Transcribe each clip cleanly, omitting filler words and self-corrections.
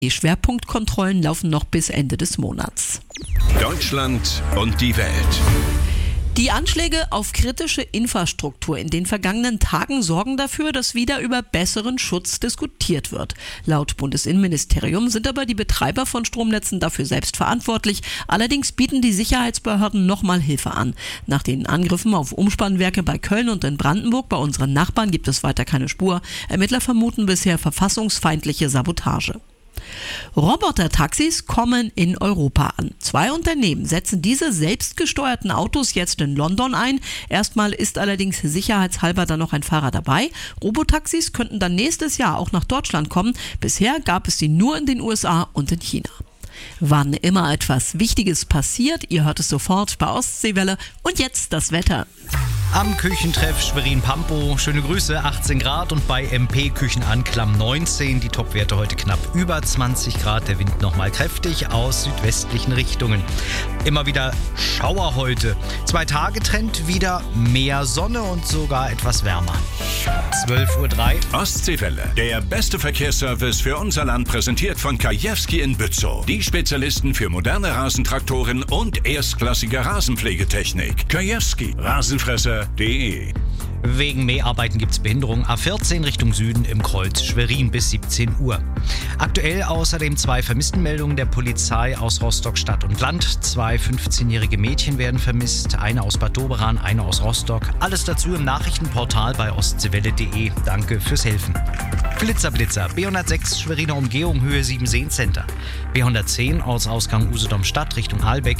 Die Schwerpunktkontrollen laufen noch bis Ende des Monats. Deutschland und die Welt. Die Anschläge auf kritische Infrastruktur in den vergangenen Tagen sorgen dafür, dass wieder über besseren Schutz diskutiert wird. Laut Bundesinnenministerium sind aber die Betreiber von Stromnetzen dafür selbst verantwortlich. Allerdings bieten die Sicherheitsbehörden nochmal Hilfe an. Nach den Angriffen auf Umspannwerke bei Köln und in Brandenburg bei unseren Nachbarn gibt es weiter keine Spur. Ermittler vermuten bisher verfassungsfeindliche Sabotage. Roboter-Taxis kommen in Europa an. 2 Unternehmen setzen diese selbstgesteuerten Autos jetzt in London ein. Erstmal ist allerdings sicherheitshalber dann noch ein Fahrer dabei. Robotaxis könnten dann nächstes Jahr auch nach Deutschland kommen. Bisher gab es sie nur in den USA und in China. Wann immer etwas Wichtiges passiert, ihr hört es sofort bei Ostseewelle. Und jetzt das Wetter. Am Küchentreff Schwerin-Pampow, schöne Grüße, 18 Grad und bei MP Küchenanklam 19, die Topwerte heute knapp über 20 Grad, der Wind nochmal kräftig aus südwestlichen Richtungen. Immer wieder Schauer heute, 2 Tage Trend, wieder mehr Sonne und sogar etwas wärmer. 12:03 Uhr. Ostseewelle, der beste Verkehrsservice für unser Land, präsentiert von Kajewski in Bützow. Die Spezialisten für moderne Rasentraktoren und erstklassige Rasenpflegetechnik. Kajewski, Rasenfresser.de. Wegen Mäharbeiten gibt es Behinderung. A14 Richtung Süden im Kreuz Schwerin bis 17 Uhr. Aktuell außerdem 2 Vermisstenmeldungen der Polizei aus Rostock Stadt und Land. 2 15-jährige Mädchen werden vermisst. Eine aus Bad Doberan, eine aus Rostock. Alles dazu im Nachrichtenportal bei ostseewelle.de. Danke fürs Helfen. Blitzer, B106 Schweriner Umgehung, Höhe 7 Seencenter. B110 Ortsausgang Usedom Stadt Richtung Halbeck.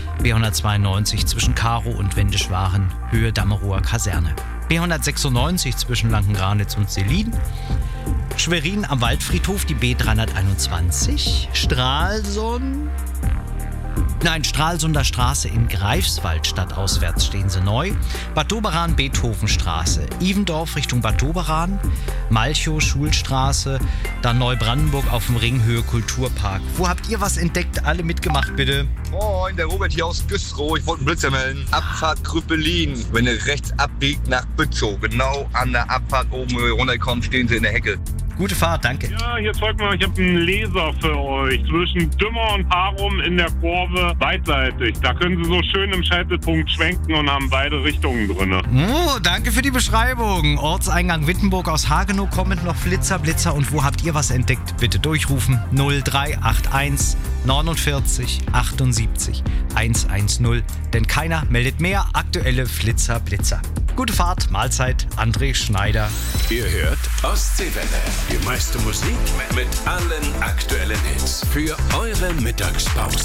B192 zwischen Karow und Wendischwaren, Höhe Dammerower Kaserne. B196 zwischen Lankenranitz und Selin. Schwerin am Waldfriedhof, die B321. Stralsunder Straße in Greifswald stadtauswärts stehen sie neu. Bad Doberan, Beethovenstraße. Ivendorf Richtung Bad Doberan. Malchow, Schulstraße. Dann Neubrandenburg auf dem Ring, Höhe Kulturpark. Wo habt ihr was entdeckt? Alle mitgemacht, bitte. Moin, der Robert hier aus Güstrow. Ich wollte einen Blitzer melden. Abfahrt Krüppelin. Wenn ihr rechts abbiegt nach Bützow, genau an der Abfahrt oben runterkommt, stehen sie in der Hecke. Gute Fahrt, danke. Ja, hier zeigt mal, ich habe einen Laser für euch. Zwischen Dümmer und Parum in der Kurve beidseitig. Da können Sie so schön im Scheitelpunkt schwenken und haben beide Richtungen drin. Oh, danke für die Beschreibung. Ortseingang Wittenburg aus Hagenow kommen noch Blitzer. Und wo habt ihr was entdeckt? Bitte durchrufen 0381 49 78 110. Denn keiner meldet mehr aktuelle Blitzer. Gute Fahrt, Mahlzeit, André Schneider. Ihr hört Ostseewelle. Die meiste Musik mit allen aktuellen Hits für eure Mittagspause.